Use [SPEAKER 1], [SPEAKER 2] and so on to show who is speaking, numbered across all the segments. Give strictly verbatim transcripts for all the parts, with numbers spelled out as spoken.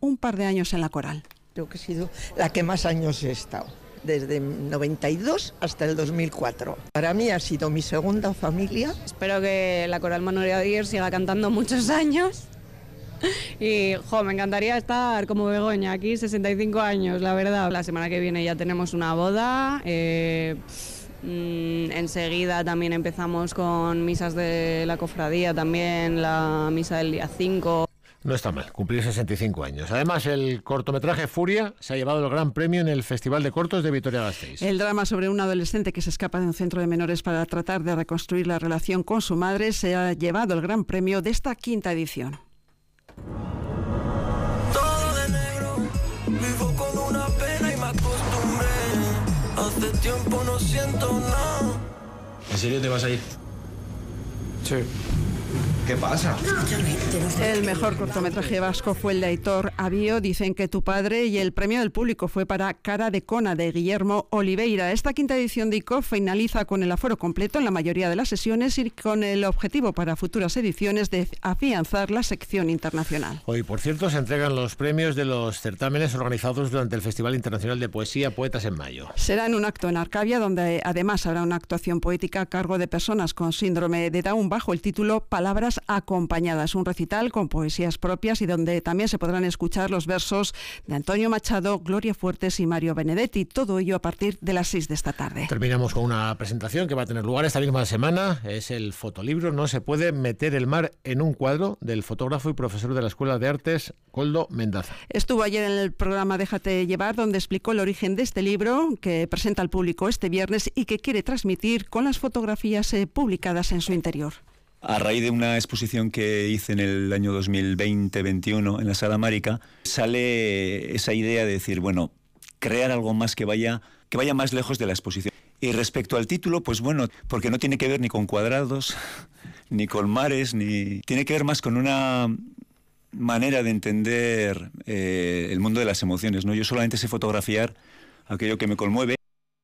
[SPEAKER 1] un par de años en la coral.
[SPEAKER 2] Creo que he sido la que más años he estado, desde noventa y dos hasta el dos mil cuatro. Para mí ha sido mi segunda familia.
[SPEAKER 3] Espero que la Coral Manuel Aguirre siga cantando muchos años. Y, jo, me encantaría estar como Begoña, aquí sesenta y cinco años, la verdad. La semana que viene ya tenemos una boda. Eh, mmm, enseguida también empezamos con misas de la cofradía, también la misa del día cinco.
[SPEAKER 4] No está mal, cumplir sesenta y cinco años. Además, el cortometraje Furia se ha llevado el gran premio en el Festival de Cortos de Vitoria-Gasteiz.
[SPEAKER 1] El drama sobre un adolescente que se escapa de un centro de menores para tratar de reconstruir la relación con su madre se ha llevado el gran premio de esta quinta edición.
[SPEAKER 5] Todo de negro, vivo con una pena y me acostumbré. Hace tiempo no siento nada.
[SPEAKER 6] ¿En serio te vas a ir?
[SPEAKER 5] Sí.
[SPEAKER 6] ¿Qué pasa?
[SPEAKER 1] El mejor cortometraje vasco fue el de Aitor Abío, Dicen que tu padre, y el premio del público fue para Cara de Cona, de Guillermo Oliveira. Esta quinta edición de I C O F finaliza con el aforo completo en la mayoría de las sesiones y con el objetivo para futuras ediciones de afianzar la sección internacional.
[SPEAKER 4] Hoy, por cierto, se entregan los premios de los certámenes organizados durante el Festival Internacional de Poesía Poetas en Mayo.
[SPEAKER 1] Será en un acto en Arcavia, donde además habrá una actuación poética a cargo de personas con síndrome de Down bajo el título Palabras acompañadas, un recital con poesías propias y donde también se podrán escuchar los versos de Antonio Machado, Gloria Fuertes y Mario Benedetti, todo ello a partir de las seis de esta tarde.
[SPEAKER 4] Terminamos con una presentación que va a tener lugar esta misma semana, es el fotolibro No se puede meter el mar en un cuadro, del fotógrafo y profesor de la Escuela de Artes, Koldo Mendaza.
[SPEAKER 1] Estuvo ayer en el programa Déjate llevar, donde explicó el origen de este libro que presenta al público este viernes y que quiere transmitir con las fotografías eh, publicadas en su interior.
[SPEAKER 7] A raíz de una exposición que hice en el año dos mil veinte veintiuno en la Sala Márica, sale esa idea de decir, bueno, crear algo más que vaya, que vaya más lejos de la exposición. Y respecto al título, pues bueno, porque no tiene que ver ni con cuadrados, ni con mares, ni tiene que ver más con una manera de entender eh, el mundo de las emociones, ¿no? Yo solamente sé fotografiar aquello que me conmueve.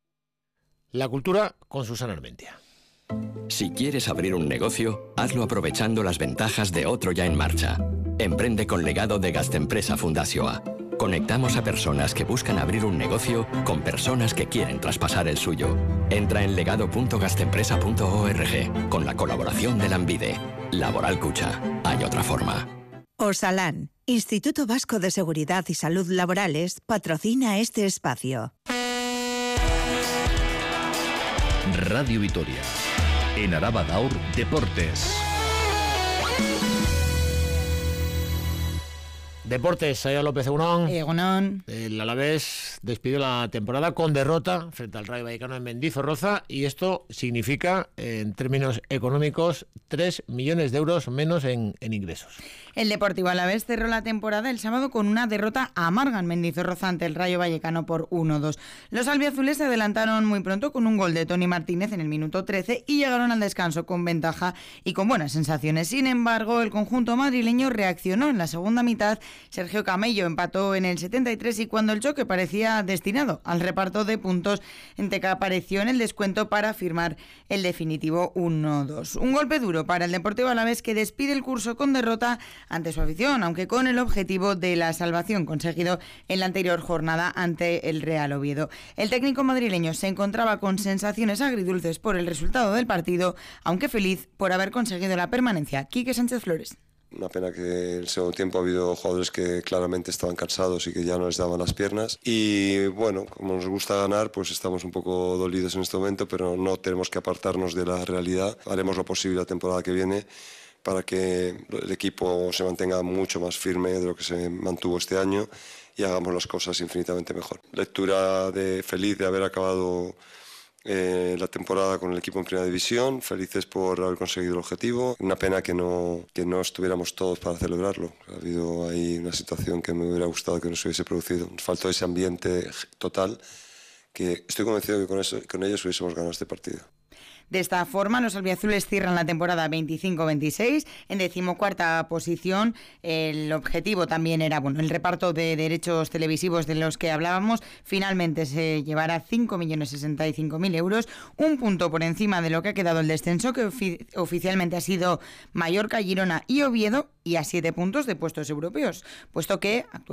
[SPEAKER 4] La cultura con Susana Armentia.
[SPEAKER 8] Si quieres abrir un negocio, hazlo aprovechando las ventajas de otro ya en marcha. Emprende con legado de Gastempresa Fundazioa. Conectamos a personas que buscan abrir un negocio con personas que quieren traspasar el suyo. Entra en legado punto gastempresa punto org con la colaboración de Lanbide. Laboral Cucha. Hay otra forma.
[SPEAKER 9] Osalan, Instituto Vasco de Seguridad y Salud Laborales, patrocina este espacio.
[SPEAKER 10] Radio Vitoria. En Araba Daur, Deportes.
[SPEAKER 4] Deportes, Saida López, Egunon.
[SPEAKER 11] Egunon.
[SPEAKER 4] El Alavés despidió la temporada con derrota frente al Rayo Vallecano en Mendizorroza y esto significa, en términos económicos, tres millones de euros menos en, en ingresos.
[SPEAKER 11] El Deportivo Alavés cerró la temporada el sábado con una derrota amarga en Mendizorroza ante el Rayo Vallecano por uno dos. Los albiazules se adelantaron muy pronto con un gol de Toni Martínez en el minuto trece y llegaron al descanso con ventaja y con buenas sensaciones. Sin embargo, el conjunto madrileño reaccionó en la segunda mitad. Sergio Camello empató en el setenta y tres y cuando el choque parecía destinado al reparto de puntos, Enteca apareció en el descuento para firmar el definitivo uno dos. Un golpe duro para el Deportivo Alavés, que despide el curso con derrota ante su afición, aunque con el objetivo de la salvación conseguido en la anterior jornada ante el Real Oviedo. El técnico madrileño se encontraba con sensaciones agridulces por el resultado del partido, aunque feliz por haber conseguido la permanencia. Quique Sánchez Flores.
[SPEAKER 12] Una pena que en el segundo tiempo ha habido jugadores que claramente estaban cansados y que ya no les daban las piernas. Y bueno, como nos gusta ganar, pues estamos un poco dolidos en este momento, pero no tenemos que apartarnos de la realidad. Haremos lo posible la temporada que viene para que el equipo se mantenga mucho más firme de lo que se mantuvo este año y hagamos las cosas infinitamente mejor. Lectura de feliz de haber acabado Eh, la temporada con el equipo en Primera División, felices por haber conseguido el objetivo. Una pena que no, que no estuviéramos todos para celebrarlo. Ha habido ahí una situación que me hubiera gustado que no se hubiese producido. Nos faltó ese ambiente total que estoy convencido que con, eso, con ellos hubiésemos ganado este partido.
[SPEAKER 11] De esta forma, los albiazules cierran la temporada veinticinco veintiséis en decimocuarta posición. El objetivo también era, bueno, el reparto de derechos televisivos de los que hablábamos. Finalmente se llevará cinco millones sesenta y cinco mil euros, un punto por encima de lo que ha quedado el descenso, que ofi- oficialmente ha sido Mallorca, Girona y Oviedo, y a siete puntos de puestos europeos, puesto que actualmente